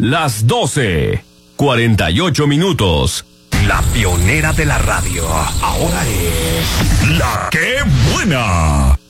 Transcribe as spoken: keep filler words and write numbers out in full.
Las doce, cuarenta y ocho minutos. La pionera de la radio. Ahora es La Qué Buena.